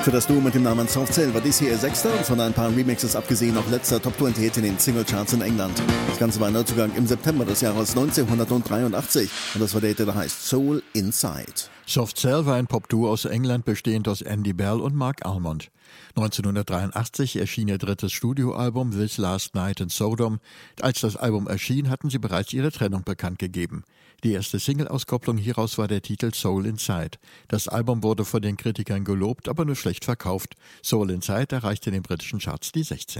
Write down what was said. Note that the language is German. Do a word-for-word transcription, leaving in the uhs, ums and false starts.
Für das Duo mit dem Namen Soft Cell war dies hier ihr sechster und von ein paar Remixes abgesehen auch letzter Top zwanzig Hit in den Singlecharts in England. Das Ganze war ein Neuzugang im September des Jahres neunzehnhundertdreiundachtzig und das war der Hit, der heißt Soul Inside. Soft Cell war ein Popduo aus England, bestehend aus Andy Bell und Mark Almond. neunzehnhundertdreiundachtzig erschien ihr drittes Studioalbum This Last Night in Sodom. Als das Album erschien, hatten sie bereits ihre Trennung bekannt gegeben. Die erste Single-Auskopplung hieraus war der Titel Soul Inside. Das Album wurde von den Kritikern gelobt, aber nur schlecht verkauft. Soul Inside erreichte in den britischen Charts die sechzehn.